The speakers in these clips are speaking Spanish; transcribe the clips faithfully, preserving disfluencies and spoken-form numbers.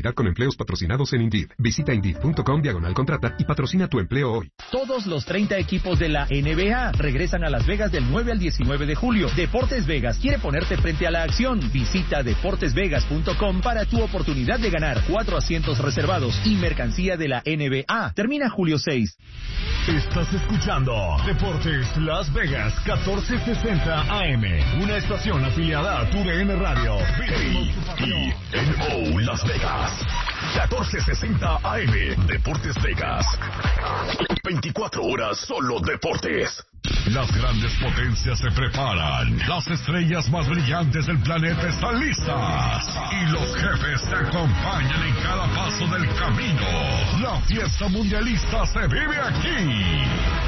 modalidad con empleos patrocinados en Indeed. Visita Indeed.com diagonal contrata y patrocina tu empleo hoy. Todos los treinta equipos de la N B A regresan a Las Vegas del nueve al diecinueve de julio. Deportes Vegas quiere ponerte frente a la acción. Visita deportes vegas punto com para tu oportunidad de ganar cuatro asientos reservados y mercancía de la N B A. Termina julio seis. Estás escuchando Deportes Las Vegas catorce sesenta A M, una estación afiliada a tu D N Radio. Y N O Las Vegas catorce sesenta A M, Deportes Vegas. veinticuatro horas solo deportes. Las grandes potencias se preparan. Las estrellas más brillantes del planeta están listas. Y los jefes te acompañan en cada paso del camino. La fiesta mundialista se vive aquí.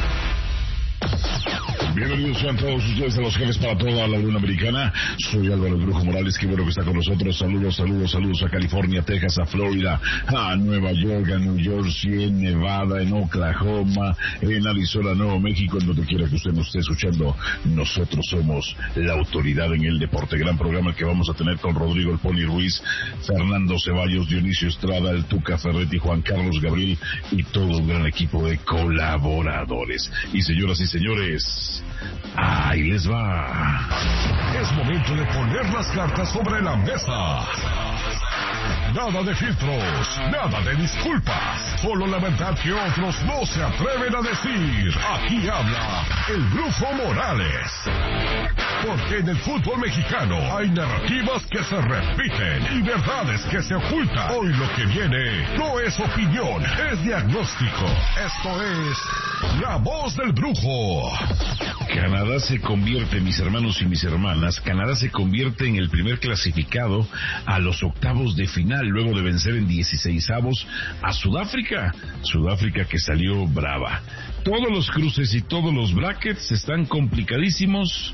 Bienvenidos sean todos ustedes a los jefes para toda la Unión Americana. Soy Álvaro Brujo Morales, qué bueno que está con nosotros. Saludos, saludos, saludos a California, Texas, a Florida, a Nueva York, a New Jersey, en Nevada, en Oklahoma, en Arizona, Nuevo México, en donde quiera que usted nos esté escuchando. Nosotros somos la autoridad en el deporte. Gran programa el que vamos a tener con Rodrigo El Pony Ruiz, Fernando Ceballos, Dionisio Estrada, el Tuca Ferretti, Juan Carlos Gabriel y todo un gran equipo de colaboradores. Y señoras y señores, ahí les va. Es momento de poner las cartas sobre la mesa. Nada de filtros, nada de disculpas, solo la verdad que otros no se atreven a decir. Aquí habla el Brujo Morales. Porque en el fútbol mexicano hay narrativas que se repiten y verdades que se ocultan. Hoy lo que viene no es opinión, es diagnóstico. Esto es La Voz del Brujo. Canadá se convierte, mis hermanos y mis hermanas, Canadá se convierte en el primer clasificado a los octavos de final, luego de vencer en dieciseisavos a Sudáfrica. Sudáfrica que salió brava. Todos los cruces y todos los brackets están complicadísimos,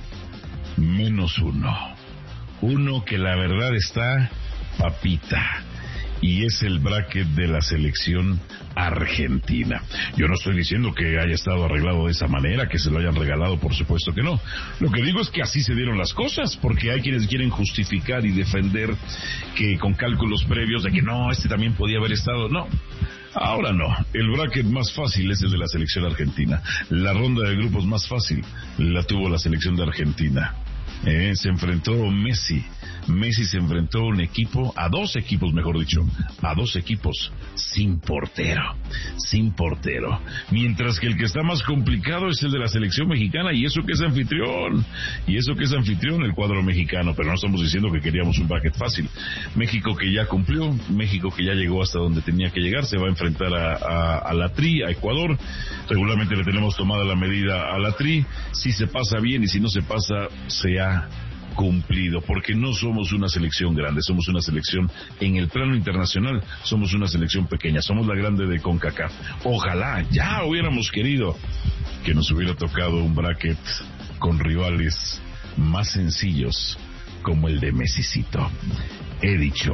menos uno. Uno que la verdad está papita. Y es el bracket de la selección argentina. Yo no estoy diciendo que haya estado arreglado de esa manera, que se lo hayan regalado, por supuesto que no. Lo que digo es que así se dieron las cosas, porque hay quienes quieren justificar y defender que con cálculos previos de que no, este también podía haber estado. No, ahora no. El bracket más fácil es el de la selección argentina. La ronda de grupos más fácil la tuvo la selección de Argentina. Eh, se enfrentó Messi. Messi se enfrentó a un equipo, a dos equipos mejor dicho, a dos equipos sin portero, sin portero. Mientras que el que está más complicado es el de la selección mexicana, y eso que es anfitrión, y eso que es anfitrión el cuadro mexicano, pero no estamos diciendo que queríamos un bracket fácil. México que ya cumplió, México que ya llegó hasta donde tenía que llegar, se va a enfrentar a, a, a la Tri, a Ecuador. Regularmente le tenemos tomada la medida a la Tri, si se pasa bien y si no se pasa, se ha cumplido, porque no somos una selección grande, somos una selección en el plano internacional, somos una selección pequeña, somos la grande de CONCACAF. Ojalá, ya hubiéramos querido que nos hubiera tocado un bracket con rivales más sencillos como el de Messicito. He dicho,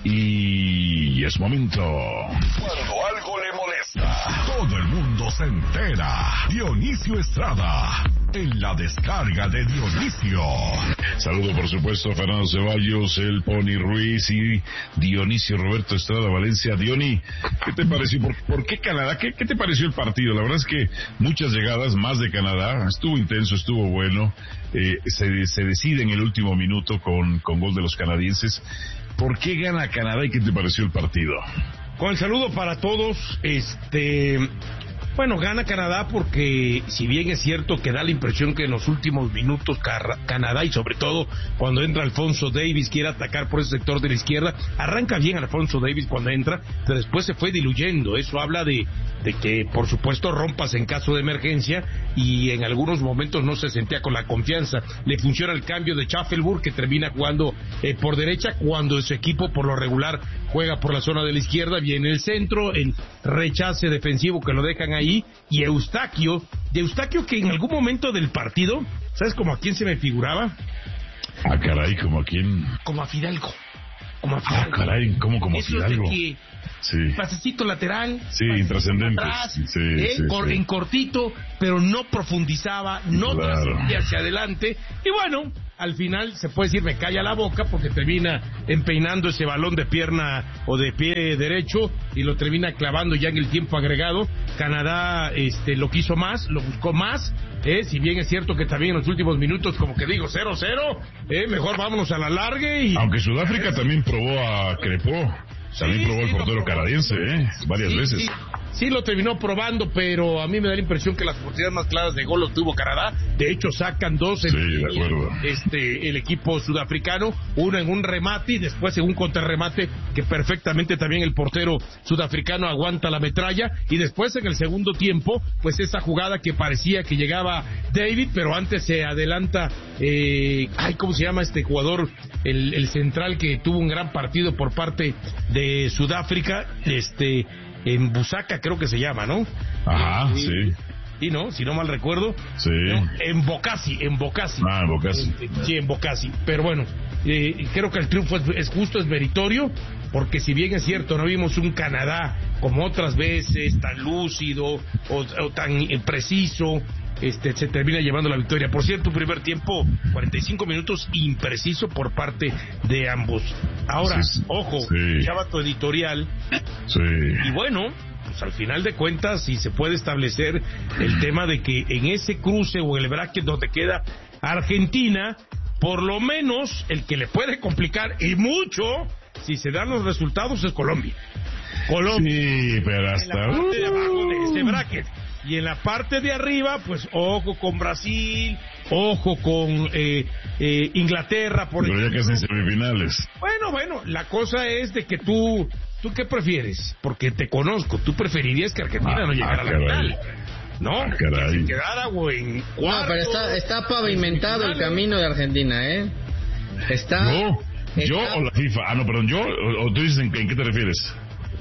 y es momento. Cuando algo le molesta, todo el mundo se entera. Dionisio Estrada, en la descarga de Dionisio. Saludo por supuesto a Fernando Ceballos, el Pony Ruiz y Dionisio Roberto Estrada Valencia. Diony, ¿qué te pareció? ¿Por, por qué Canadá? ¿Qué, ¿Qué te pareció el partido? La verdad es que muchas llegadas, más de Canadá, estuvo intenso, estuvo bueno. Eh, se, se decide en el último minuto con, con gol de los canadienses. ¿Por qué gana Canadá y qué te pareció el partido? Con el saludo para todos, este... Bueno, gana Canadá porque, si bien es cierto que da la impresión que en los últimos minutos Canadá, y sobre todo cuando entra Alfonso Davies, quiere atacar por ese sector de la izquierda, arranca bien Alfonso Davies cuando entra, pero después se fue diluyendo. Eso habla de, de que, por supuesto, rompas en caso de emergencia, y en algunos momentos no se sentía con la confianza. Le funciona el cambio de Schaffelburg, que termina jugando eh, por derecha, cuando su equipo por lo regular juega por la zona de la izquierda. Viene el centro, el rechace defensivo que lo dejan ahí, y Eustaquio, de Eustaquio que en algún momento del partido, ¿sabes como a quién se me figuraba? Ah, caray, ¿como a quién? Como a Fidalgo. Como a Fidalgo. Ah, caray, ¿cómo como Eso Fidalgo? Es de que sí. Pasecito lateral. Sí, intrascendentes. Sí, eh, sí, cor- sí. En cortito, pero no profundizaba, no claro. transmitía hacia adelante. Y bueno, al final se puede decir me calla la boca porque termina empeinando ese balón de pierna o de pie derecho y lo termina clavando ya en el tiempo agregado. Canadá este lo quiso más, lo buscó más, eh, si bien es cierto que también en los últimos minutos como que digo cero cero, eh, mejor vámonos a la larga y... Aunque Sudáfrica también probó a Crepó, también sí, probó sí, el portero no, canadiense, eh, varias sí, veces. Sí. Sí lo terminó probando, pero a mí me da la impresión que las oportunidades más claras de gol lo tuvo Canadá. De hecho, sacan dos en sí, de acuerdo. este el equipo sudafricano, uno en un remate y después en un contrarremate que perfectamente también el portero sudafricano aguanta la metralla. Y después en el segundo tiempo, pues esa jugada que parecía que llegaba David, pero antes se adelanta, eh, ay, ¿cómo se llama este jugador? El, el central que tuvo un gran partido por parte de Sudáfrica, este... en Busaka creo que se llama, ¿no? Ajá, sí. sí. Sí, ¿no? Si no mal recuerdo. Sí. No, en Bocasi, en Bocasi. Ah, en Bocasi. Sí, en Bocasi. Pero bueno, eh, creo que el triunfo es, es justo, es meritorio, porque si bien es cierto, no vimos un Canadá como otras veces, tan lúcido o, o tan eh, preciso, este se termina llevando la victoria. Por cierto, un primer tiempo, cuarenta y cinco minutos impreciso por parte de ambos. Ahora, sí, ojo, sí. echaba tu editorial. Sí. Y bueno, pues al final de cuentas, si se puede establecer el tema de que en ese cruce o el bracket donde queda Argentina, por lo menos el que le puede complicar y mucho, si se dan los resultados, es Colombia. Colombia. Sí, pero hasta... En la parte de abajo de ese bracket. Y en la parte de arriba, pues ojo con Brasil, ojo con eh, eh, Inglaterra, por Pero ejemplo. Ya que hacen semifinales. Bueno, bueno, la cosa es de que tú, ¿tú qué prefieres? Porque te conozco, tú preferirías que Argentina ah, no llegara ah, a la final. ¿No? Ah, que se quedara o en cuarto. No, pero está, está pavimentado el camino de Argentina, ¿eh? Está... ¿Yo? Está... ¿Yo o la FIFA? Ah, no, perdón, ¿yo? ¿O, o tú dices en, en qué te refieres?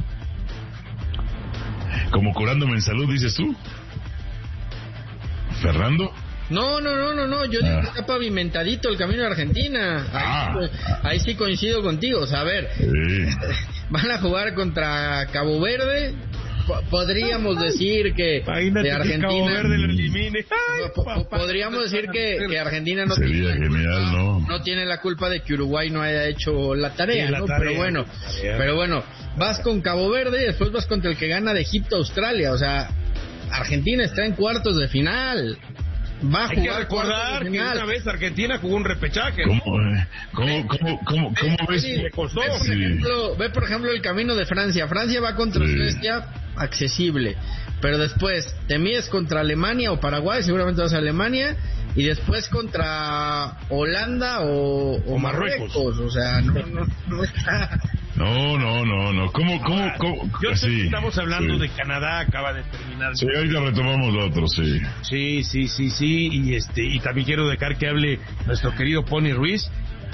Como curándome en salud, dices tú. ¿Fernando? No, no, no, no, no. Yo ah. digo que está pavimentadito el camino de Argentina. Ahí, ah. sí, ahí sí coincido contigo. O sea, a ver, sí. Van a jugar contra Cabo Verde. Podríamos decir que Imagínate de Argentina que Cabo Verde lo elimine. Ay, po podríamos decir que, que Argentina no Sería tiene, genial, culpa, ¿no? no tiene la culpa de que Uruguay no haya hecho la tarea, sí, la ¿no? tarea, pero bueno, pero bueno, vas con Cabo Verde y después vas contra el que gana de Egipto Australia, o sea, Argentina está en cuartos de final. Va a Hay jugar que recordar que una vez Argentina jugó un repechaje. ¿Cómo, ¿Cómo, cómo, cómo, cómo ves? Le costó. Ve, por ejemplo, ve, por ejemplo, el camino de Francia. Francia va contra sí. Suecia, accesible. Pero después te mides contra Alemania o Paraguay, seguramente vas a Alemania. Y después contra Holanda o, o, o Marruecos. Marruecos. O sea, no, no, no está... No, no, no, no. ¿Cómo, cómo, Ahora, cómo? Yo sé sí, que estamos hablando sí. de Canadá, acaba de terminar. Sí, ahorita retomamos lo otro, sí. Sí, sí, sí, sí, y este, y también quiero dejar que hable nuestro querido Pony Ruiz,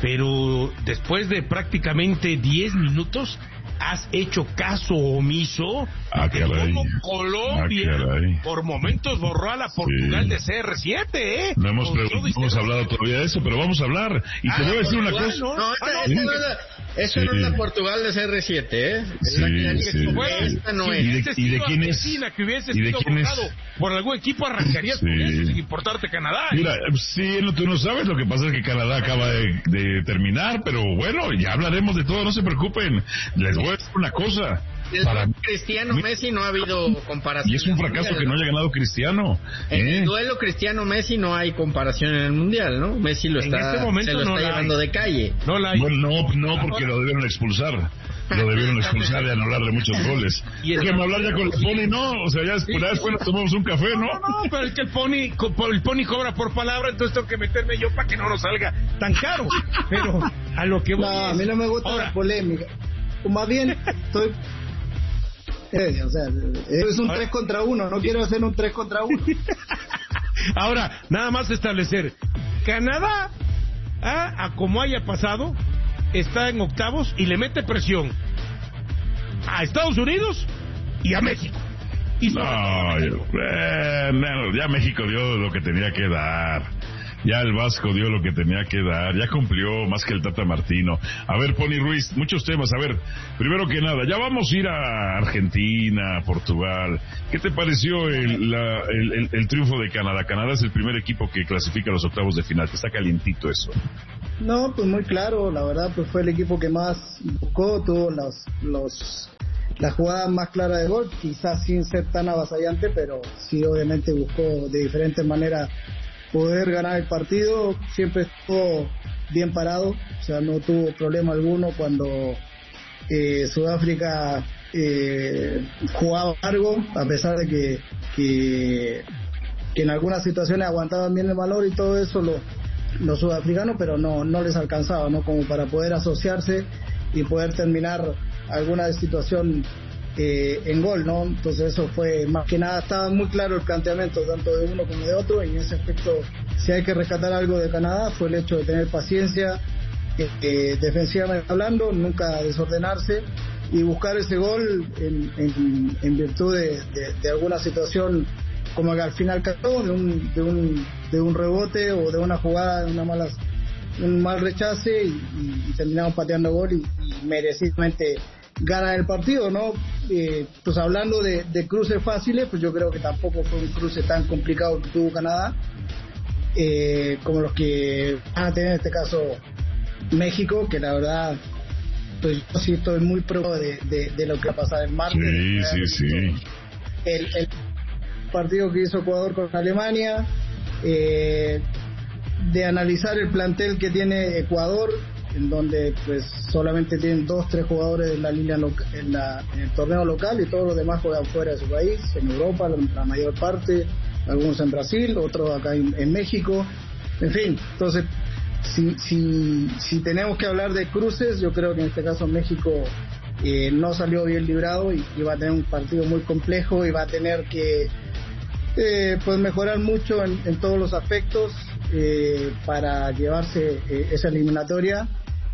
pero después de prácticamente diez minutos, has hecho caso omiso ah, de cómo Colombia ah, por momentos borró a la Portugal sí. de C R siete, ¿eh? No hemos, no hemos hablado todavía de eso, pero vamos a hablar. Y ah, te voy a decir una cosa. No, no, esta, ah, no, esta no, no, eso sí. no es la Portugal de C R siete, ¿eh? Sí, la que, sí, bueno, sí. esta no ¿Y de, es. ¿Y de quién es? Que hubiese ¿Y de sido quién es? Por algún equipo arrancarías sí. con eso, sin importarte Canadá. Mira, sí, no, tú no sabes, lo que pasa es que Canadá acaba de, de terminar, pero bueno, ya hablaremos de todo, no se preocupen. Les voy a decir una cosa. Para Cristiano Messi no ha habido comparación. Y es un fracaso mundial, que no haya ganado Cristiano. En ¿eh? el duelo Cristiano Messi no hay comparación en el mundial, ¿no? Messi lo está, este momento se lo no está llevando hay. de calle. No la hay. Bueno, no, no, porque lo debieron expulsar. Lo debieron expulsar y anularle muchos goles. Y es que me hablar ya con el Pony, no, o sea, ya después, sí, después nos tomamos un café, ¿no? No, no, pero es que el Pony, el Pony cobra por palabra, entonces tengo que meterme yo para que no nos salga tan caro. Pero a lo que voy No, es... a mí no me gusta Ahora... la polémica. O más bien, estoy... Eh, o sea, es un tres contra uno, no quiero hacer un tres contra uno. Ahora, nada más establecer, Canadá, ah, a como haya pasado, está en octavos y le mete presión a Estados Unidos y a México. Y no, yo, eh, no, ya México dio lo que tenía que dar. Ya el Vasco dio lo que tenía que dar, ya cumplió más que el Tata Martino. A ver, Pony Ruiz, muchos temas. A ver, primero que nada, ya vamos a ir a Argentina, Portugal. ¿Qué te pareció el, la, el, el, el triunfo de Canadá? Canadá es el primer equipo que clasifica a los octavos de final, que está calientito eso. No, pues muy claro, la verdad, pues fue el equipo que más buscó, tuvo los, los, la jugada más clara de gol, quizás sin ser tan avasallante, pero sí obviamente buscó de diferentes maneras poder ganar el partido, siempre estuvo bien parado, o sea, no tuvo problema alguno cuando eh, Sudáfrica eh, jugaba largo, a pesar de que, que, que en algunas situaciones aguantaban bien el valor y todo eso, lo los sudafricanos, pero no no les alcanzaba, ¿no? Como para poder asociarse y poder terminar alguna situación eh, en gol, ¿no? Entonces eso fue, más que nada, estaba muy claro el planteamiento tanto de uno como de otro, y en ese aspecto, si hay que rescatar algo de Canadá, fue el hecho de tener paciencia, eh, eh, defensivamente hablando, nunca desordenarse, y buscar ese gol en, en, en virtud de, de, de alguna situación como que al final cayó de un de un de un rebote o de una jugada, de una mala, un mal rechace, y, y, y terminamos pateando gol y, y merecidamente gana el partido, ¿no? Eh, pues hablando de, de cruces fáciles, pues yo creo que tampoco fue un cruce tan complicado que tuvo Canadá eh, como los que van a tener en este caso México, que la verdad pues yo sí estoy muy preocupado de, de, de lo que va a pasar el martes. Sí, sí, sí. El, el partido que hizo Ecuador con Alemania, eh, de analizar el plantel que tiene Ecuador, en donde pues solamente tienen dos, tres jugadores en la línea loca, en, la, en el torneo local, y todos los demás juegan fuera de su país, en Europa, la, la mayor parte, algunos en Brasil, otros acá en, en México, en fin. Entonces, si, si, si tenemos que hablar de cruces, yo creo que en este caso México eh, no salió bien librado, y, y va a tener un partido muy complejo, y va a tener que Eh, pues mejorar mucho en, en todos los aspectos eh, para llevarse eh, esa eliminatoria,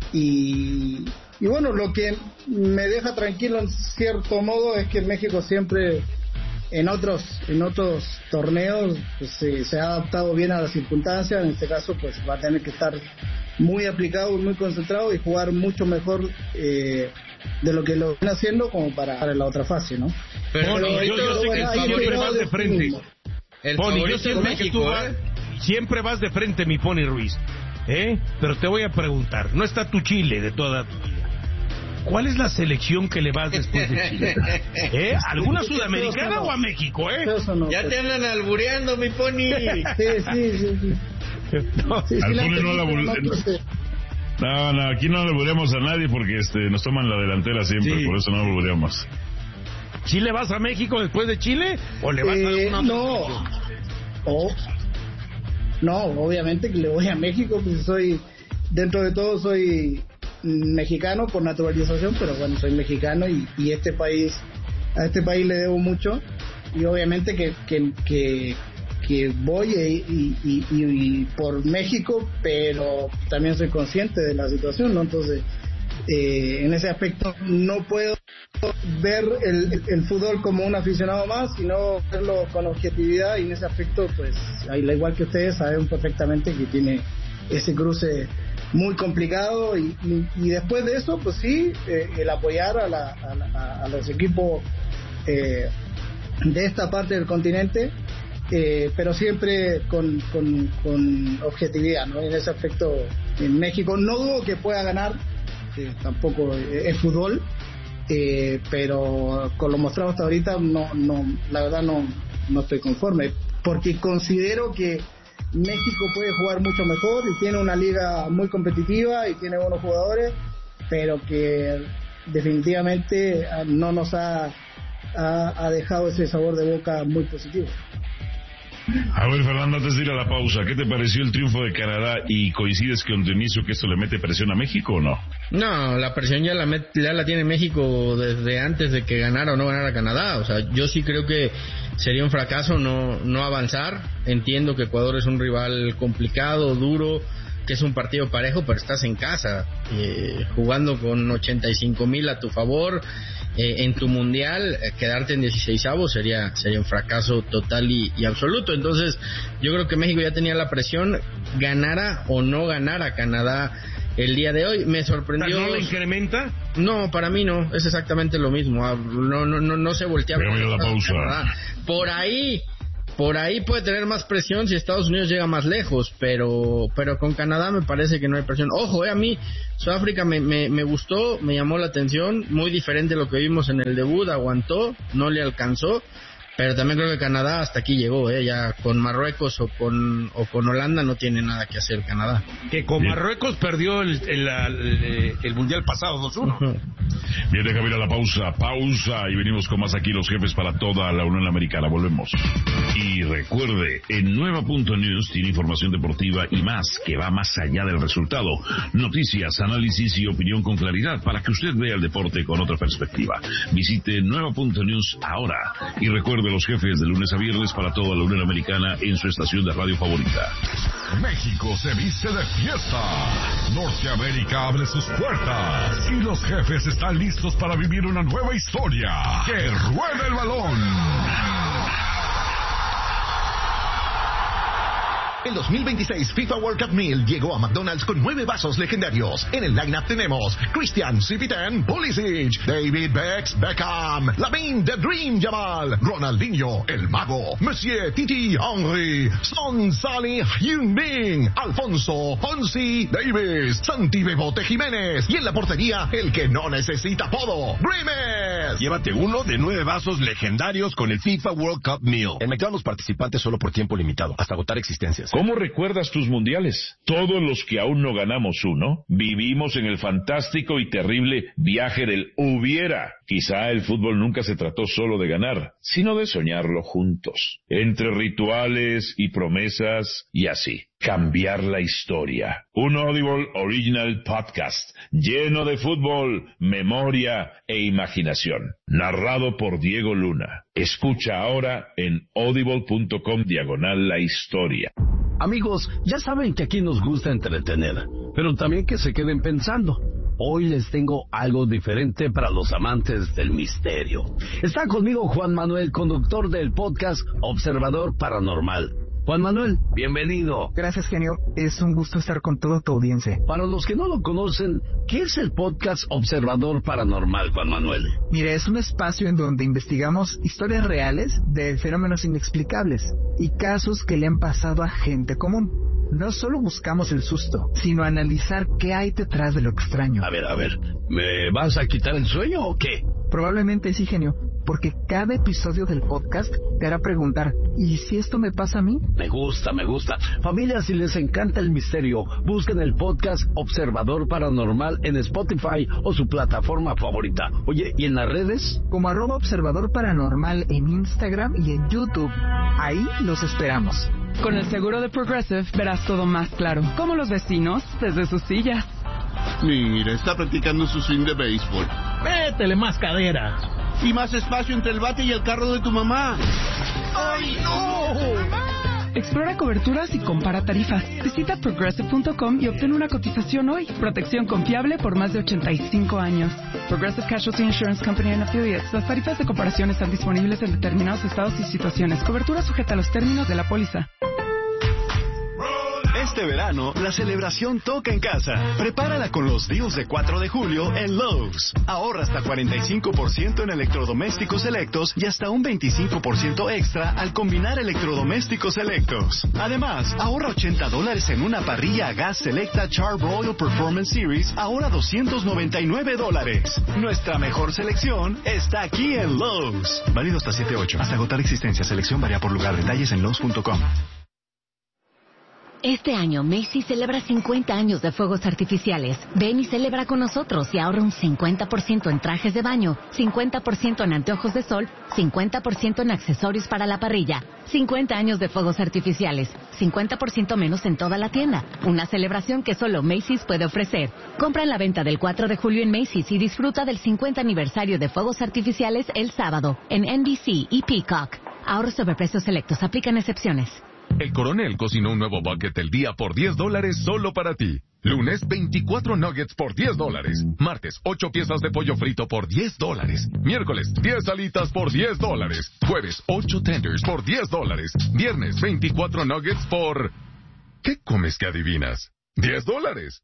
y, y bueno, lo que me deja tranquilo en cierto modo es que México siempre en otros en otros torneos pues, se, se ha adaptado bien a las circunstancias. En este caso pues va a tener que estar muy aplicado y muy concentrado y jugar mucho mejor eh, de lo que lo viene haciendo como para, para la otra fase, ¿no? Pero, Pony, yo, yo, yo sé que bueno, siempre vas de frente. El Pony, yo siempre México, que tú vas, ¿eh? siempre vas de frente, mi Pony Ruiz, ¿eh? Pero te voy a preguntar, no está tu Chile de toda tu vida. ¿Cuál es la selección que le vas después de Chile? ¿Eh? ¿Alguna sudamericana o a México, eh? No, ya te andan albureando, mi Pony. Sí, sí, sí. sí. No, sí, sí, al Pony no la albureamos. No, no, aquí no albureamos a nadie porque este nos toman la delantera siempre, sí. Por eso no albureamos. ¿Chile vas a México después de Chile o le vas eh, a alguna no oh, no obviamente que le voy a México, pues soy, dentro de todo soy mexicano por naturalización, pero bueno, soy mexicano, y, y este país a este país le debo mucho, y obviamente que que, que, que voy y, y, y, y por México, pero también soy consciente de la situación, ¿no? Entonces eh, en ese aspecto no puedo ver el, el, el fútbol como un aficionado más, sino verlo con objetividad, y en ese aspecto pues al igual que ustedes saben perfectamente que tiene ese cruce muy complicado, y, y, y después de eso pues sí, eh, el apoyar a, la, a, la, a los equipos eh, de esta parte del continente, eh, pero siempre con, con, con objetividad, ¿no? En ese aspecto en México no dudo que pueda ganar, eh, tampoco es fútbol, eh, pero con lo mostrado hasta ahorita no, no, la verdad no, no estoy conforme, porque considero que México puede jugar mucho mejor y tiene una liga muy competitiva y tiene buenos jugadores, pero que definitivamente no nos ha, ha, ha dejado ese sabor de boca muy positivo. A ver, Fernando, antes de ir a la pausa, ¿qué te pareció el triunfo de Canadá? ¿Y coincides con Dionisio que esto le mete presión a México o no? No, la presión ya la, met, ya la tiene México desde antes de que ganara o no ganara Canadá. O sea, yo sí creo que sería un fracaso no, no avanzar. Entiendo que Ecuador es un rival complicado, duro, que es un partido parejo, pero estás en casa, eh, jugando con ochenta y cinco mil a tu favor, eh, en tu mundial, eh, quedarte en dieciseisavos sería sería un fracaso total y, y absoluto. Entonces, yo creo que México ya tenía la presión, ganara o no ganara Canadá el día de hoy. Me sorprendió. ¿No le incrementa? No, para mí no, es exactamente lo mismo. No, no, no, no se voltea. La pausa. Por ahí. Por ahí puede tener más presión si Estados Unidos llega más lejos, pero pero con Canadá me parece que no hay presión. Ojo, eh, a mí Sudáfrica me, me, me gustó, me llamó la atención, muy diferente a lo que vimos en el debut, aguantó, no le alcanzó, pero también creo que Canadá hasta aquí llegó, eh, ya con Marruecos o con o con Holanda no tiene nada que hacer Canadá. Que con Marruecos perdió el, el, el, el Mundial pasado dos uno. Uh-huh. Bien, déjame ir a la pausa, pausa, y venimos con más aquí los jefes para toda la Unión Americana. Volvemos. Y recuerde, en Nueva punto News tiene información deportiva y más, que va más allá del resultado. Noticias, análisis y opinión con claridad para que usted vea el deporte con otra perspectiva. Visite Nueva punto News ahora. Y recuerde, los jefes de lunes a viernes para toda la Unión Americana en su estación de radio favorita. México se viste de fiesta. Norteamérica abre sus puertas. Y los jefes están listos para vivir una nueva historia. ¡Que ruede el balón! El dos mil veintiséis FIFA World Cup Meal llegó a McDonald's con nueve vasos legendarios. En el line-up tenemos Christian Civiten, Pulisic, David Bex Beckham, Lamine The Dream Yamal, Ronaldinho El Mago, Monsieur Titi Henry, Son Sally Hyun-Min, Alfonso Fonsi Davis, Santi Bebote Jiménez y en la portería el que no necesita apodo, Grimes. Llévate uno de nueve vasos legendarios con el FIFA World Cup Meal. En McDonald's participantes solo por tiempo limitado, hasta agotar existencias. ¿Cómo recuerdas tus mundiales? Todos los que aún no ganamos uno, vivimos en el fantástico y terrible viaje del hubiera. Quizá el fútbol nunca se trató solo de ganar, sino de soñarlo juntos, entre rituales y promesas y así, cambiar la historia. Un Audible Original Podcast lleno de fútbol, memoria e imaginación. Narrado por Diego Luna. Escucha ahora en audible.com diagonal la historia. Amigos, ya saben que aquí nos gusta entretener, pero también que se queden pensando. Hoy les tengo algo diferente para los amantes del misterio. Está conmigo Juan Manuel, conductor del podcast Observador Paranormal. Juan Manuel, bienvenido. Gracias, genio. Es un gusto estar con toda tu audiencia. Para los que no lo conocen, ¿qué es el podcast Observador Paranormal, Juan Manuel? Mire, es un espacio en donde investigamos historias reales de fenómenos inexplicables y casos que le han pasado a gente común. No solo buscamos el susto, sino analizar qué hay detrás de lo extraño. A ver, a ver, ¿me vas a quitar el sueño o qué? Probablemente sí, genio, porque cada episodio del podcast te hará preguntar, ¿y si esto me pasa a mí? Me gusta, me gusta. Familia, si les encanta el misterio, busquen el podcast Observador Paranormal en Spotify o su plataforma favorita. Oye, ¿y en las redes? Como arroba Observador Paranormal en Instagram y en YouTube. Ahí los esperamos. Con el seguro de Progressive verás todo más claro, como los vecinos desde sus sillas. Mira, está practicando su swing de béisbol. Métele más cadera. Y más espacio entre el bate y el carro de tu mamá. ¡Ay, no! Explora coberturas y compara tarifas. Visita progressive punto com y obtén una cotización hoy. Protección confiable por más de ochenta y cinco años. Progressive Casualty Insurance Company and Affiliates. Las tarifas de comparación están disponibles en determinados estados y situaciones. Cobertura sujeta a los términos de la póliza. Este verano, la celebración toca en casa. Prepárala con los deals de cuatro de julio en Lowe's. Ahorra hasta cuarenta y cinco por ciento en electrodomésticos selectos y hasta un veinticinco por ciento extra al combinar electrodomésticos selectos. Además, ahorra ochenta dólares en una parrilla a gas selecta Char-Broil Performance Series, ahora doscientos noventa y nueve dólares. Nuestra mejor selección está aquí en Lowe's. Válido hasta siete ocho. Hasta agotar existencia. Selección varía por lugar. Detalles en Lowe's punto com. Este año Macy's celebra cincuenta años de fuegos artificiales. Ven y celebra con nosotros y ahorra un cincuenta por ciento en trajes de baño, cincuenta por ciento en anteojos de sol, cincuenta por ciento en accesorios para la parrilla. cincuenta años de fuegos artificiales, cincuenta por ciento menos en toda la tienda. Una celebración que solo Macy's puede ofrecer. Compra en la venta del cuatro de julio en Macy's y disfruta del cincuenta aniversario de fuegos artificiales el sábado en N B C y Peacock. Ahorros sobre precios selectos. Aplican excepciones. El Coronel cocinó un nuevo bucket del día por diez dólares solo para ti. Lunes, veinticuatro nuggets por diez dólares. Martes, ocho piezas de pollo frito por diez dólares. Miércoles, diez alitas por diez dólares. Jueves, ocho tenders por diez dólares. Viernes, veinticuatro nuggets por... ¿Qué comes que adivinas? diez dólares.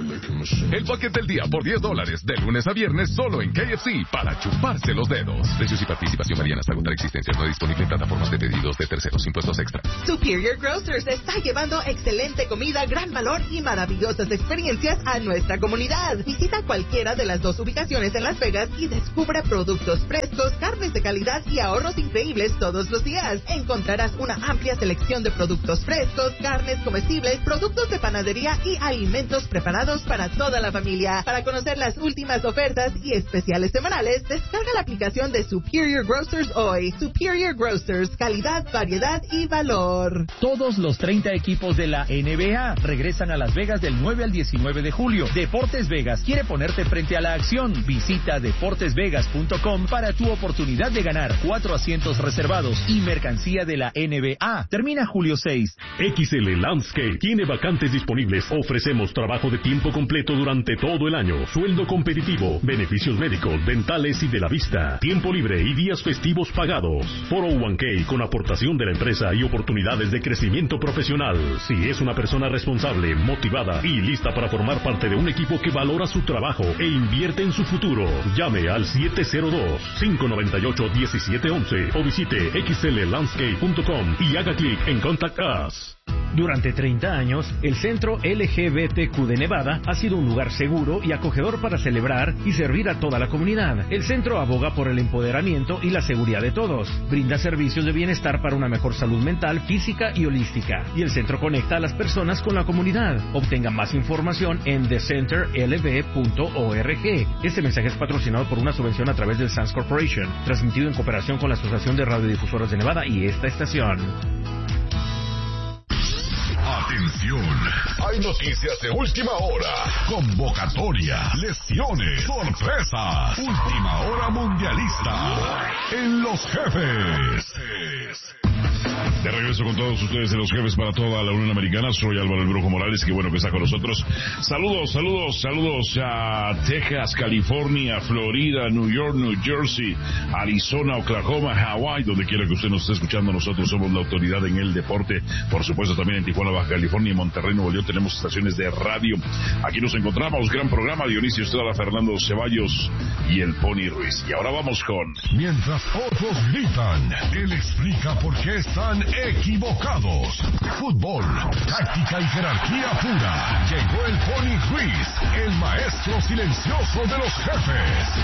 El paquete del día por diez dólares. De lunes a viernes solo en K F C para chuparse los dedos. Precios y participación varían hasta agotar existencias. No disponible en plataformas de pedidos de terceros. Impuestos extra. Superior Grocers está llevando excelente comida, gran valor y maravillosas experiencias a nuestra comunidad. Visita cualquiera de las dos ubicaciones en Las Vegas y descubre productos frescos, carnes de calidad y ahorros increíbles todos los días. Encontrarás una amplia selección de productos frescos, carnes comestibles, productos de panadería y alimentos preparados para toda la familia. Para conocer las últimas ofertas y especiales semanales, descarga la aplicación de Superior Grocers hoy. Superior Grocers, calidad, variedad y valor. Todos los treinta equipos de la N B A regresan a Las Vegas del nueve al diecinueve de julio. Deportes Vegas quiere ponerte frente a la acción. Visita deportes vegas punto com para tu oportunidad de ganar cuatro asientos reservados y mercancía de la N B A. Termina julio seis. X L Landscape tiene vacantes disponibles. Ofrecemos trabajo de tiempo completo durante todo el año, sueldo competitivo, beneficios médicos, dentales y de la vista, tiempo libre y días festivos pagados, cuatro oh uno k con aportación de la empresa y oportunidades de crecimiento profesional. Si es una persona responsable, motivada y lista para formar parte de un equipo que valora su trabajo e invierte en su futuro, llame al siete cero dos, cinco nueve ocho, uno siete uno uno o visite x l landscape punto com y haga clic en Contact Us. Durante treinta años, el Centro L G B T Q de Nevada ha sido un lugar seguro y acogedor para celebrar y servir a toda la comunidad. El centro aboga por el empoderamiento y la seguridad de todos. Brinda servicios de bienestar para una mejor salud mental, física y holística. Y el centro conecta a las personas con la comunidad. Obtenga más información en the center l b punto org. Este mensaje es patrocinado por una subvención a través del Sands Corporation, transmitido en cooperación con la Asociación de Radiodifusoras de Nevada y esta estación. Atención, hay noticias de última hora, convocatoria, lesiones, sorpresas, última hora mundialista en Los Jefes. De regreso con todos ustedes en Los Jefes para toda la Unión Americana. Soy Álvaro El Brujo Morales, que bueno que está con nosotros. Saludos, saludos, saludos a Texas, California, Florida, New York, New Jersey, Arizona, Oklahoma, Hawái, donde quiera que usted nos esté escuchando. Nosotros somos la autoridad en el deporte. Por supuesto también en Tijuana, Baja California y Monterrey, Nuevo León tenemos estaciones de radio. Aquí nos encontramos, gran programa, Dionisio Estrada, Fernando Ceballos y el Pony Ruiz. Y ahora vamos con... Mientras otros gritan, él explica por qué están equivocados. Fútbol, táctica y jerarquía pura. Llegó el Pony Ruiz, el maestro silencioso de los jefes.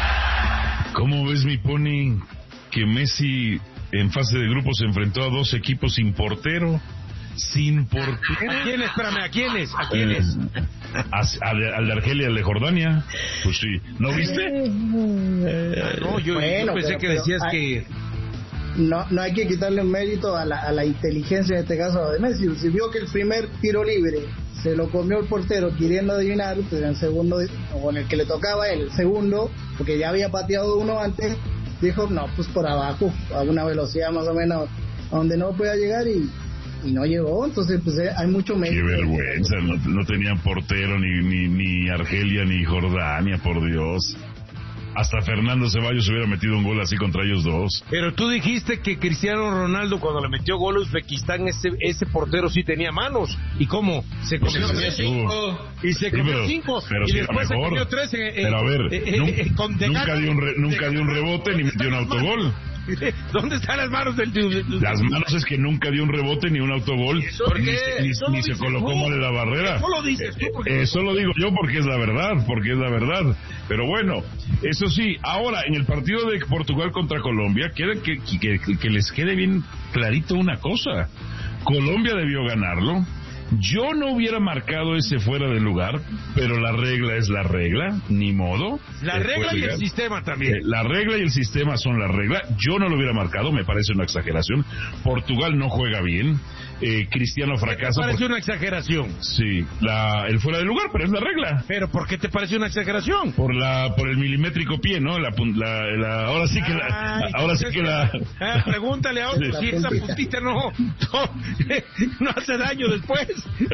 ¿Cómo ves, mi Pony, que Messi en fase de grupos se enfrentó a dos equipos sin portero? Sin portero. ¿A quiénes? Espérame, ¿a quiénes? ¿A quiénes? Eh, a, a, al de Argelia y al de Jordania. Pues sí. ¿No viste? Ah, no, yo, bueno, yo pensé pero, que decías pero, que... No, no hay que quitarle un mérito a la, a la inteligencia en este caso de Messi. Si vio que el primer tiro libre se lo comió el portero queriendo adivinar, pues en el segundo, o en el que le tocaba él, el segundo, porque ya había pateado uno antes, dijo, no, pues por abajo, a una velocidad más o menos a donde no pueda llegar y, y no llegó. Entonces, pues hay mucho mérito. Qué vergüenza, no, no tenían portero ni, ni, ni Argelia ni Jordania, por Dios. Hasta Fernando Ceballos hubiera metido un gol así contra ellos dos. Pero tú dijiste que Cristiano Ronaldo, cuando le metió gol a Uzbekistán, ese, ese portero sí tenía manos. ¿Y cómo? Se comió pues cinco. Y se comió sí, pero, cinco. Pero y sí, después mejor. se comió tres. En, pero a ver, eh, nunca, eh, con nunca, dio un re, nunca dio un rebote ni metió un autogol. ¿Dónde están las manos del tío? Las manos es que nunca dio un rebote ni un autogol. ¿Por qué? Ni, ni, ni se colocó mal en la barrera. Eso lo dices tú. Eh, eso lo digo yo porque es la verdad, porque es la verdad. Pero bueno, eso sí, ahora en el partido de Portugal contra Colombia, quieren que, que, que, que les quede bien clarito una cosa. Colombia debió ganarlo. Yo no hubiera marcado ese fuera de lugar, pero la regla es la regla, ni modo. La regla y el sistema también. La regla y el sistema son la regla. Yo no lo hubiera marcado, me parece una exageración. Portugal no juega bien. eh, Cristiano fracasa. ¿Te parece porque... una exageración? Sí, la, el fuera de lugar, pero es la regla. ¿Pero por qué te parece una exageración? Por la por el milimétrico pie, ¿no? La, la, la ahora sí que la... Ay, ahora sí que la... Ah, pregúntale a otro si esa puntita no, no, no hace daño después.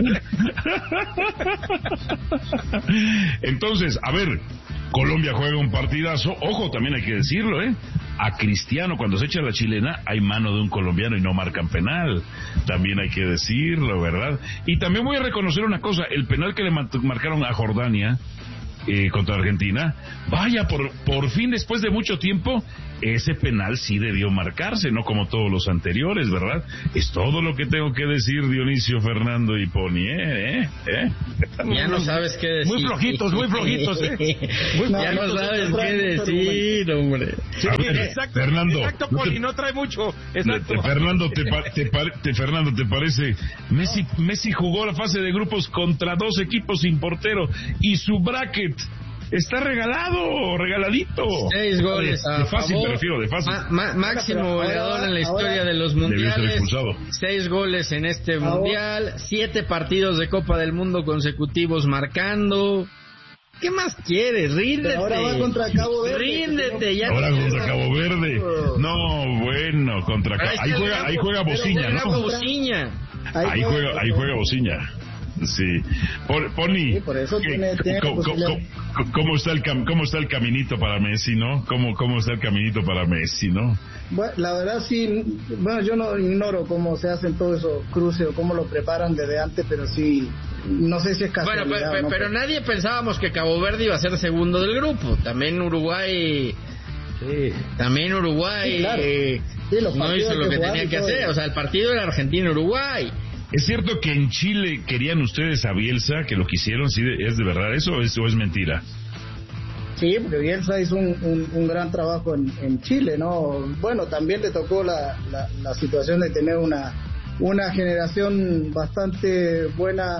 Entonces, a ver, Colombia juega un partidazo. Ojo, también hay que decirlo, ¿eh? A Cristiano, cuando se echa la chilena, hay mano de un colombiano y no marcan penal. También hay que decirlo, ¿verdad? Y también voy a reconocer una cosa, el penal que le marcaron a Jordania eh, contra Argentina, vaya, por, por fin, después de mucho tiempo, ese penal sí debió marcarse, no como todos los anteriores, ¿verdad? Es todo lo que tengo que decir, Dionisio, Fernando y Pony, ¿eh? ¿Eh? ¿Eh? Ya no sabes qué decir. Muy flojitos, muy flojitos, ¿eh? Muy ya no sabes qué decir, hombre. Sí, ver, exacto, Fernando, exacto, Pony, no, te, no trae mucho. Exacto. Te, Fernando, te, te, te, Fernando, ¿te parece? Messi, Messi jugó la fase de grupos contra dos equipos sin portero y su bracket está regalado, regaladito. Seis goles de, a de fácil, favor. me refiero, de fácil. Ma, ma, máximo goleador en la historia ahora, de los mundiales. Seis goles en este ahora, mundial. Siete partidos de Copa del Mundo consecutivos marcando. ¿Qué más quieres? Ríndete. Pero ahora va contra Cabo Verde. Ríndete, ya. Ahora contra Cabo Verde. No, bueno, contra Cabo. Ahí juega, ahí juega Bociña, ¿no? Bociña. Ahí juega, ahí juega Bociña. Sí, por, Pony, sí, por eso tiene, tiene ¿cómo, cómo, ¿cómo está el cam, cómo está el caminito para Messi, no? ¿Cómo cómo está el caminito para Messi, no? Bueno, la verdad sí, bueno, yo no ignoro cómo se hacen todos esos cruces o cómo lo preparan desde antes, pero sí, no sé si es casualidad. Bueno, pero, ¿no? pero nadie pensábamos que Cabo Verde iba a ser segundo del grupo. También Uruguay, sí. también Uruguay sí, claro. eh, sí, no hizo lo que, que tenía que hacer. O sea, el partido era Argentina-Uruguay. ¿Es cierto que en Chile querían ustedes a Bielsa, que lo quisieron? ¿Sí, ¿Es de verdad eso o es, o es mentira? Sí, porque Bielsa hizo un, un, un gran trabajo en, en Chile, ¿no? Bueno, también le tocó la, la, la situación de tener una, una generación bastante buena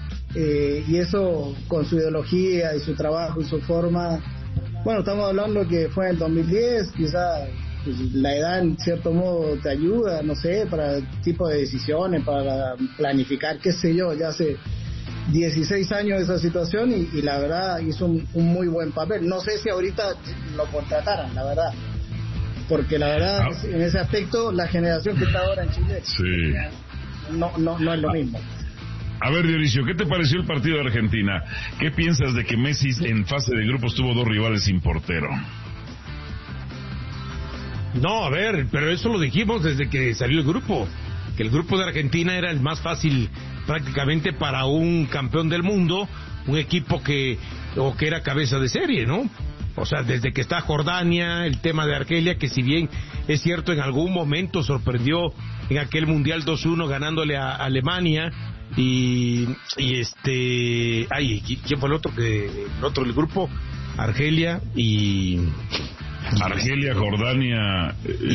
eh, y eso con su ideología y su trabajo y su forma. Bueno, estamos hablando que fue en el dos mil diez, quizás la edad en cierto modo te ayuda, no sé, para el tipo de decisiones, para planificar, qué sé yo, ya hace dieciséis años de esa situación y, y la verdad hizo un, un muy buen papel. No sé si ahorita lo contrataran, la verdad, porque la verdad ah. en ese aspecto la generación que está ahora en Chile sí. no, no, no es lo mismo. A ver, Dionisio, ¿qué te pareció el partido de Argentina? ¿Qué piensas de que Messi en fase de grupos tuvo dos rivales sin portero? No, a ver, pero eso lo dijimos desde que salió el grupo, que el grupo de Argentina era el más fácil prácticamente para un campeón del mundo, un equipo que o que era cabeza de serie, ¿no? O sea, desde que está Jordania, el tema de Argelia, que si bien es cierto en algún momento sorprendió en aquel Mundial dos uno ganándole a Alemania y, y este, ay, ¿quién fue el otro que el otro del grupo? Argelia y Argelia, Jordania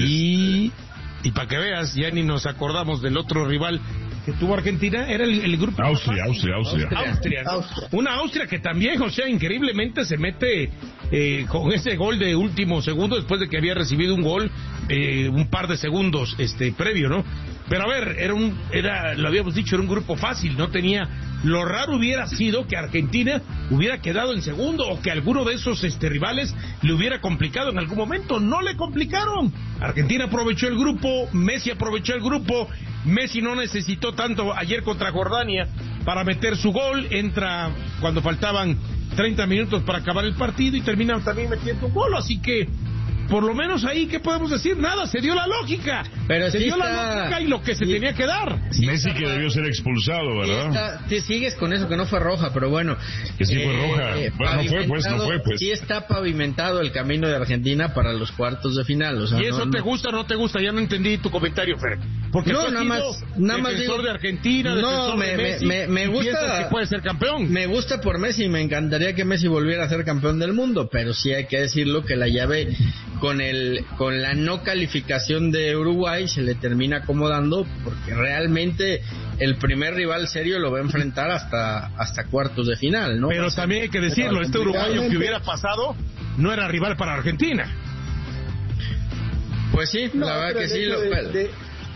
y y para que veas, ya ni nos acordamos del otro rival que tuvo Argentina, era el, el grupo Austria, Austria, Austria, Austria, ¿no? Austria. Una Austria que también, o sea, increíblemente se mete eh, con ese gol de último segundo después de que había recibido un gol eh, un par de segundos este previo, ¿no? Pero a ver, era un, era, lo habíamos dicho, era un grupo fácil, no tenía. Lo raro hubiera sido que Argentina hubiera quedado en segundo o que alguno de esos este, rivales le hubiera complicado en algún momento. No le complicaron. Argentina aprovechó el grupo, Messi aprovechó el grupo. Messi no necesitó tanto ayer contra Jordania para meter su gol. Entra cuando faltaban treinta minutos para acabar el partido y termina también metiendo un gol. Así que, por lo menos ahí, ¿qué podemos decir? Nada, se dio la lógica. Pero se sí dio está... la lógica y lo que se sí. tenía que dar. Sí Messi está... que debió ser expulsado, ¿verdad? Sí está... Te sigues con eso que no fue roja, pero bueno. Que sí fue roja. Eh, bueno, no fue, pues, no fue, pues. Sí está pavimentado el camino de Argentina para los cuartos de final. O sea, ¿y eso no, te no... gusta o no te gusta? Ya no entendí tu comentario, Fer. Porque no, tú nada más, nada más defensor digo... de Argentina, no, defensor me, de Messi, me, me, me gusta que puede ser campeón. Me gusta por Messi, me encantaría que Messi volviera a ser campeón del mundo, pero sí hay que decirlo que la llave con el con la no calificación de Uruguay se le termina acomodando porque realmente el primer rival serio lo va a enfrentar hasta hasta cuartos de final, ¿no? Pero también hay que decirlo, este uruguayo que hubiera pasado no era rival para Argentina. Pues sí, no, la verdad que sí. De, lo... de,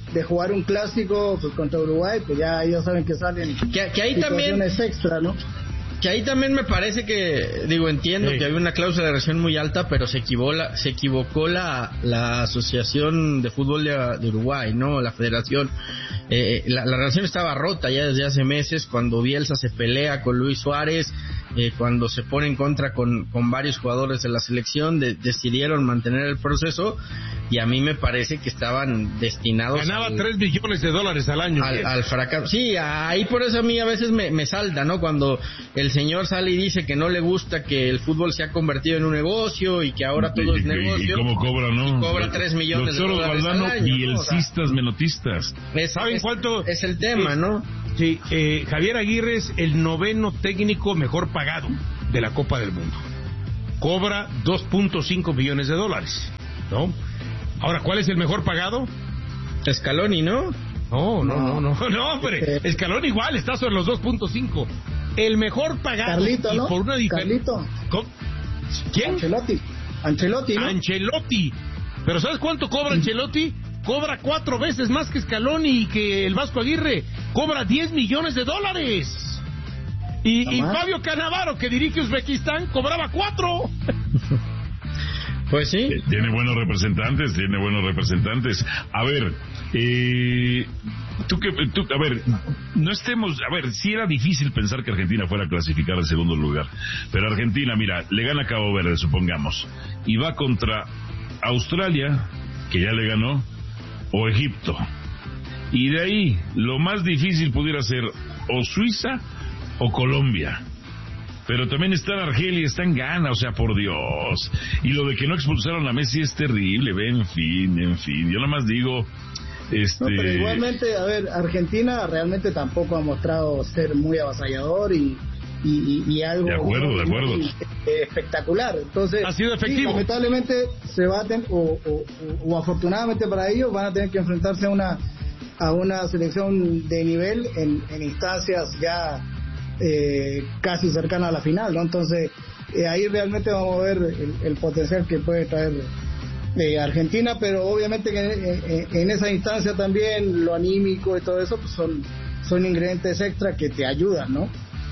de jugar un clásico pues, contra Uruguay, pues ya ellos saben que salen que, que ahí situaciones también, extra, ¿no? Que ahí también me parece que, digo, entiendo sí. que había una cláusula de reacción muy alta, pero se equivocó la, se equivocó la, la Asociación de Fútbol de, de Uruguay, ¿no? La Federación. Eh, la, la relación estaba rota ya desde hace meses, cuando Bielsa se pelea con Luis Suárez, eh, cuando se pone en contra con, con varios jugadores de la selección, de, decidieron mantener el proceso, y a mí me parece que estaban destinados... Ganaba tres millones de dólares al año. Al, al fracaso. Sí, ahí por eso a mí a veces me, me salta, ¿no? Cuando el señor sale y dice que no le gusta que el fútbol se ha convertido en un negocio y que ahora todo y, es y, negocio. ¿Y cómo cobra, no? Y cobra tres millones de dólares Valdano, al año. Bielcistas, ¿no? menotistas. Es, ¿Saben es, cuánto? Es el tema, es, ¿no? Sí, eh, Javier Aguirre es el noveno técnico mejor pagado de la Copa del Mundo. Cobra dos punto cinco millones de dólares, ¿no? Ahora, ¿cuál es el mejor pagado? Scaloni, ¿no? No, no, no, no, no, hombre. Scaloni igual, está sobre los dos punto cinco. El mejor pagado. Carlito, ¿no? Por una Carlito. ¿Quién? Ancelotti. Ancelotti, ¿no? Ancelotti. ¿Pero sabes cuánto cobra Ancelotti? Cobra cuatro veces más que Scaloni y que el Vasco Aguirre. Cobra diez millones de dólares. Y, y Fabio Cannavaro, que dirige Uzbekistán, cobraba cuatro. Pues sí. Tiene buenos representantes, tiene buenos representantes. A ver, eh, tú que, tú, a ver, no estemos, a ver, sí era difícil pensar que Argentina fuera a clasificar al segundo lugar, pero Argentina, mira, le gana a Cabo Verde, supongamos, y va contra Australia, que ya le ganó, o Egipto, y de ahí lo más difícil pudiera ser o Suiza o Colombia. Pero también está en Argelia, está en Ghana, o sea, por Dios. Y lo de que no expulsaron a Messi es terrible, ve, en fin, en fin. Yo nada más digo, este... No, pero igualmente, a ver, Argentina realmente tampoco ha mostrado ser muy avasallador y, y, y, y algo... De acuerdo, muy, de acuerdo. Muy, eh, espectacular. Entonces, ha sido efectivo. Sí, lamentablemente, se va a ten, o, o, o afortunadamente para ellos, van a tener que enfrentarse a una, a una selección de nivel en, en instancias ya... Eh, casi cercana a la final, ¿no? Entonces eh, ahí realmente vamos a ver el, el potencial que puede traer eh, Argentina, pero obviamente que en, en, en esa instancia también lo anímico y todo eso pues son, son ingredientes extra que te ayudan, ¿no?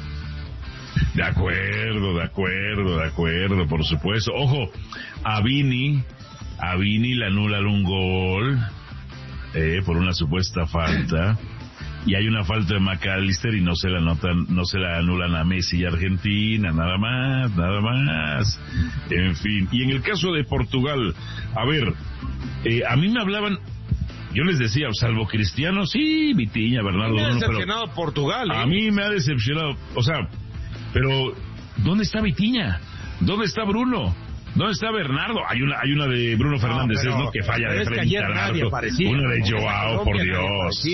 De acuerdo, de acuerdo, de acuerdo, por supuesto. Ojo, a Vini, a Vini le anulan un gol eh, por una supuesta falta. Y hay una falta de McAllister y no se la notan, no se la anulan a Messi y Argentina, nada más, nada más. En fin, y en el caso de Portugal, a ver, eh, a mí me hablaban, yo les decía, salvo Cristiano, sí, Vitinha, Bernardo, me ha Bruno, decepcionado pero Portugal, ¿eh? A mí me ha decepcionado, o sea, pero ¿dónde está Vitinha? ¿Dónde está Bruno? ¿Dónde está Bernardo? Hay una, hay una de Bruno Fernández, no, pero, ¿no? Que falla de frente al arco. Una de Joao, por Dios.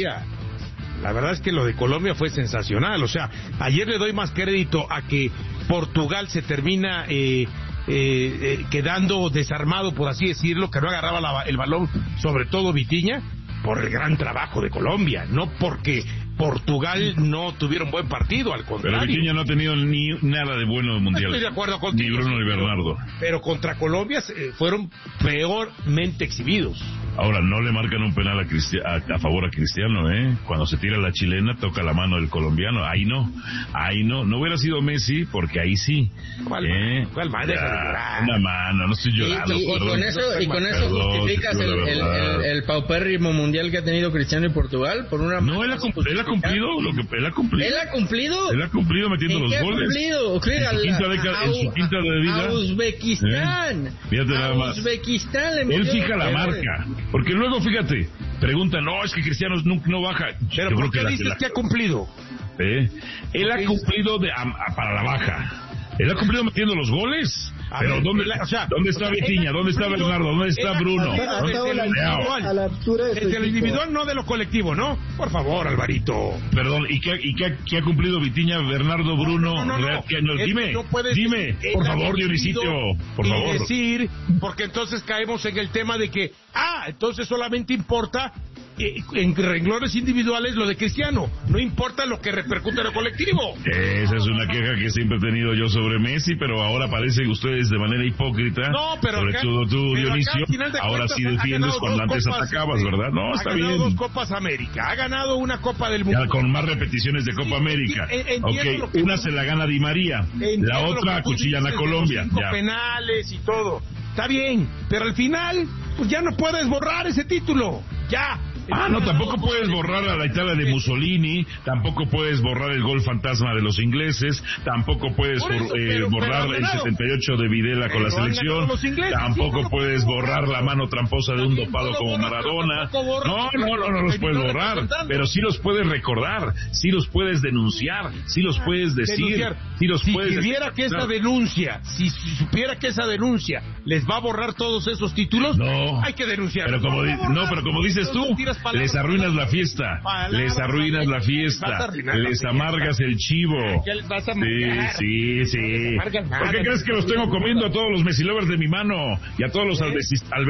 La verdad es que lo de Colombia fue sensacional. O sea, ayer le doy más crédito a que Portugal se termina eh, eh, eh, quedando desarmado, por así decirlo, que no agarraba la, el balón, sobre todo Vitinha, por el gran trabajo de Colombia, no porque Portugal no tuvieron buen partido, al contrario. Pero Vitinha no ha tenido ni nada de bueno del Mundial. Estoy de acuerdo contigo. Ni Bruno ni Bernardo. Pero contra Colombia eh, fueron peormente exhibidos. Ahora, no le marcan un penal a, Cristi- a, a favor a Cristiano, ¿eh? Cuando se tira la chilena, toca la mano del colombiano. Ahí no, ahí no. No hubiera sido Messi, porque ahí sí. ¿Cuál ¿eh? mano? ¿Cuál mano? Ya, una mano, no estoy llorando. Y, y, y con eso, y con eso perdón, justificas el, el, el, el paupérrimo mundial que ha tenido Cristiano y Portugal por una... No, él ha, él ha cumplido lo que él ha cumplido. ¿Él ha cumplido? Él ha cumplido metiendo los ha goles. Cumplido? En, su quinta década, en su quinta de vida. A Uzbekistán. ¿Eh? Fíjate nada más. Uzbekistán le él fija la marca. Porque luego, fíjate, preguntan, no, es que Cristiano nunca no baja. Pero ¿por qué dices que ha cumplido? ¿Eh? Él ha cumplido de, a, a, para la baja. Él ha cumplido metiendo los goles. A pero ver, ¿dónde, la, o sea, ¿dónde está Vitinha? ¿Dónde está Bernardo? ¿Dónde está Bruno? Desde el individual, a la altura de desde el individual, no de lo colectivo, ¿no? Por favor, Alvarito. Perdón, ¿y qué, y qué, qué ha cumplido Vitinha, Bernardo, Bruno? No, no, no, no. ¿Qué, no, dime, no dime, por favor, Dionisito, por y favor. decir, porque entonces caemos en el tema de que, ah, entonces solamente importa en renglones individuales lo de Cristiano. No importa lo que repercute en lo colectivo. Esa es una queja que siempre he tenido yo sobre Messi, pero ahora parece que ustedes de manera hipócrita, no, pero sobre acá, todo tú, pero Dionisio, acá, de ahora cuentas, sí defiendes cuando antes copas, atacabas, ¿verdad? No, está bien. Ha ganado dos Copas América, ha ganado una Copa del Mundo. Ya con más repeticiones de Copa sí, América. En, ok, una se la gana Di María, la otra acuchillan a Colombia. Ya. Penales y todo. Está bien, pero al final, pues ya no puedes borrar ese título. Ya. Ah, no, tampoco puedes borrar a la Italia de Mussolini, tampoco puedes borrar el gol fantasma de los ingleses, tampoco puedes eso, eh, pero, borrar pero el setenta y ocho de Videla con la selección, ingleses, tampoco sí, puedes borrar la mano tramposa de un dopado como Maradona. No, no, no, no los puedes borrar, pero sí los puedes recordar, sí los puedes denunciar, sí los puedes decir, sí los si puedes... Si supiera que esa denuncia, si supiera que esa denuncia les va a borrar todos esos títulos, no, hay que denunciar. Pero como, di- no, pero como dices tú, les arruinas la fiesta, palabras, les arruinas la fiesta, les amargas el chivo. Les vas a amargar. Sí, sí, sí. ¿Por qué crees que los tengo comiendo a todos los Messi lovers de mi mano y a todos los albecistas?